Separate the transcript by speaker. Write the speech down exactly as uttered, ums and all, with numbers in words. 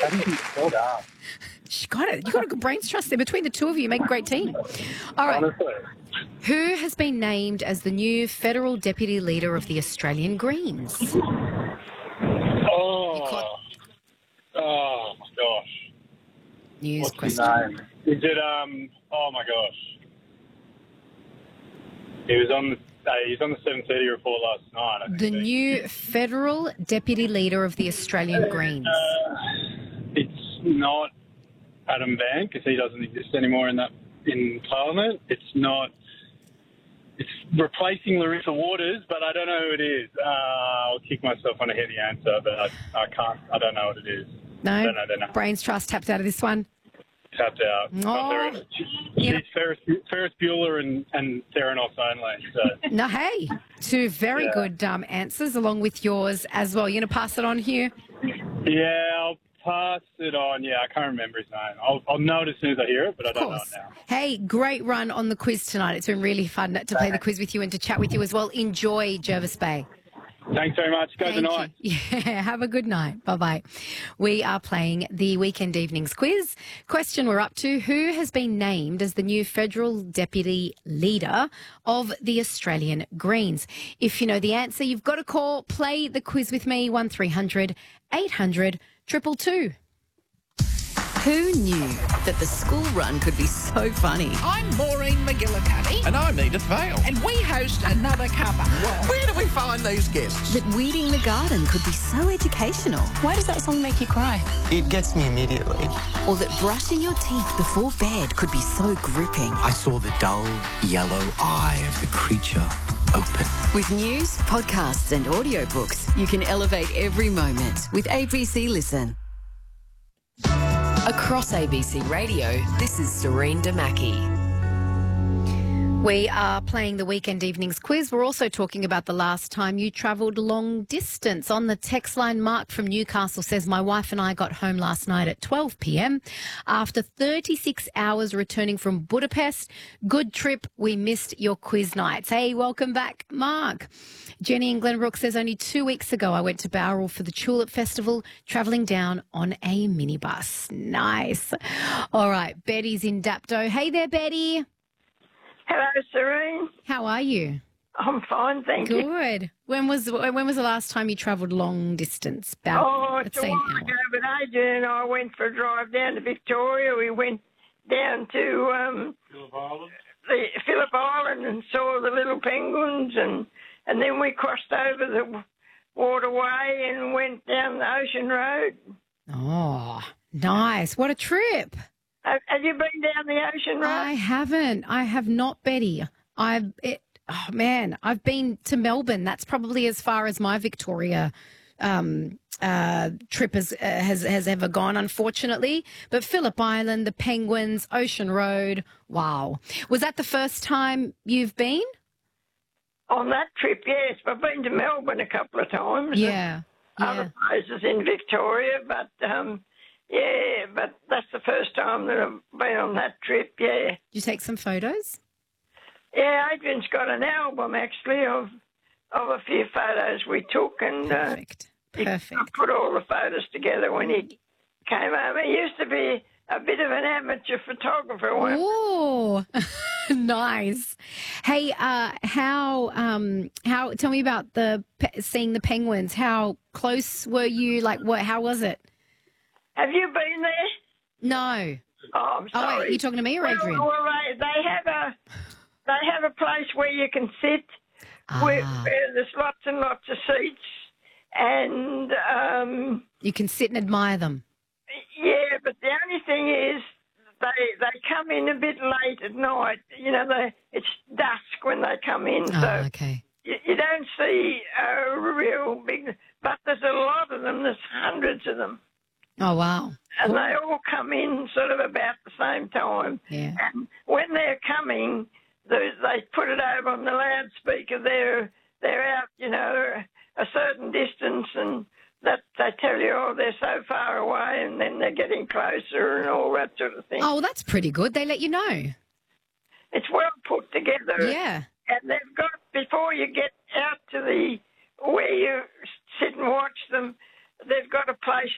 Speaker 1: How do you spell that?
Speaker 2: You got it. You got a good brains trust there. Between the two of you, you make a great team. All right.
Speaker 1: Honestly.
Speaker 2: Who has been named as the new federal deputy leader of the Australian Greens?
Speaker 1: Oh. Oh, my gosh.
Speaker 2: News
Speaker 1: What's his
Speaker 2: question.
Speaker 1: name? Is it, um, oh, my gosh. He was on the, uh, he was on the seven thirty report last night. I think.
Speaker 2: The new federal deputy leader of the Australian Greens.
Speaker 1: Uh, it's not Adam Bank, because he doesn't exist anymore in that in Parliament. It's not. It's replacing Larissa Waters, but I don't know who it is. Uh, I'll kick myself on a heavy answer, but I, I can't. I don't know what it is.
Speaker 2: No?
Speaker 1: I don't know. Don't know.
Speaker 2: Brains trust tapped out of this one.
Speaker 1: Tapped out.
Speaker 2: Oh.
Speaker 1: Very, she's
Speaker 2: Yeah.
Speaker 1: Ferris, Ferris Bueller and, and Theranos only. So.
Speaker 2: No, hey, two very
Speaker 1: Yeah.
Speaker 2: good um, answers along with yours as well. You're going to pass it on, Hugh?
Speaker 1: Yeah, I'll pass it on. Yeah, I can't remember his name. I'll, I'll know it as soon as I hear it, but I
Speaker 2: Of
Speaker 1: don't know
Speaker 2: course.
Speaker 1: it now.
Speaker 2: Hey, great run on the quiz tonight. It's been really fun to play the quiz with you and to chat with you as well. Enjoy Jervis Bay.
Speaker 1: Thanks very much. Go
Speaker 2: Thank
Speaker 1: tonight.
Speaker 2: you. Yeah, have a good night. Bye-bye. We are playing the Weekend Evenings quiz. Question we're up to, who has been named as the new federal deputy leader of the Australian Greens? If you know the answer, you've got to call, play the quiz with me, one three hundred eight hundred two two two.
Speaker 3: Who knew that the school run could be so funny?
Speaker 4: I'm Maureen McGillicuddy.
Speaker 5: And I'm Edith Vale.
Speaker 4: And we host Another Cuppa.
Speaker 5: Where do we find these guests?
Speaker 3: That weeding the garden could be so educational?
Speaker 6: Why does that song make you cry?
Speaker 7: It gets me immediately.
Speaker 3: Or that brushing your teeth before bed could be so gripping?
Speaker 7: I saw the dull yellow eye of the creature open.
Speaker 3: With news, podcasts and audiobooks, you can elevate every moment with A B C Listen. Across A B C Radio, this is Serene Damaki.
Speaker 2: We are playing the Weekend Evenings quiz. We're also talking about the last time you travelled long distance. On the text line, Mark from Newcastle says, my wife and I got home last night at twelve p.m. after thirty-six hours returning from Budapest. Good trip. We missed your quiz nights. Hey, welcome back, Mark. Jenny in Glenbrook says, only two weeks ago I went to Bowral for the Tulip Festival, travelling down on a minibus. Nice. All right, Betty's in Dapto. Hey there, Betty.
Speaker 8: Hello, Serene.
Speaker 2: How are you?
Speaker 8: I'm fine, thank you.
Speaker 2: Good. When was when was the last time you travelled long distance? About,
Speaker 8: Oh,
Speaker 2: let's
Speaker 8: it's a
Speaker 2: say an
Speaker 8: while
Speaker 2: hour.
Speaker 8: ago, but Adrian and I went for a drive down to Victoria. We went down to um,
Speaker 1: Phillip Island.
Speaker 8: the Phillip Island and saw the little penguins, and, and then we crossed over the waterway and went down the Ocean Road.
Speaker 2: Oh, nice. What a trip.
Speaker 8: Have, have you been down the Ocean Road?
Speaker 2: I haven't. I have not, Betty. I've, it, oh man, I've been to Melbourne. That's probably as far as my Victoria um, uh, trip has, uh, has, has ever gone, unfortunately. But Phillip Island, the Penguins, Ocean Road, wow. Was that the first time you've been?
Speaker 8: On that trip, yes. I've been to Melbourne a couple of times.
Speaker 2: Yeah. Yeah.
Speaker 8: Other places in Victoria, but um, yeah, but that's the first time that I've been on that trip. Yeah,
Speaker 2: Did you take some photos?
Speaker 8: yeah. Adrian's got an album actually of of a few photos we took, and uh,
Speaker 2: Perfect.
Speaker 8: he
Speaker 2: Perfect.
Speaker 8: put all the photos together when he came home. He used to be a bit of an amateur photographer. When
Speaker 2: Oh, nice. Hey, uh, how, um, how, tell me about the, pe- seeing the penguins. How close were you? Like, what, how was it?
Speaker 8: Have you been there?
Speaker 2: No.
Speaker 8: Oh, I'm
Speaker 2: Oh,
Speaker 8: sorry.
Speaker 2: wait, you talking to me or Adrian?
Speaker 8: Well, well they, they have a they have a place where you can sit, where,
Speaker 2: Ah.
Speaker 8: where there's lots and lots of seats, and um,
Speaker 2: You can sit and admire them.
Speaker 8: yeah. But the only thing is, they they come in a bit late at night. You know, they it's dusk when they come in,
Speaker 2: Oh,
Speaker 8: so
Speaker 2: okay.
Speaker 8: you, you don't see a real big. But there's a lot of them. There's hundreds of them.
Speaker 2: Oh, wow.
Speaker 8: And they all come in sort of about the same time.
Speaker 2: Yeah.
Speaker 8: And when they're coming, they, they put it over on the loudspeaker. They're they're out, you know, a certain distance, and that they tell you, oh, they're so far away, and then they're getting closer and all that sort of thing.
Speaker 2: Oh, well, that's pretty good. They let you know.
Speaker 8: It's well put together.
Speaker 2: Yeah.
Speaker 8: And they've got, before you get out to the where you sit and watch them, they've got a place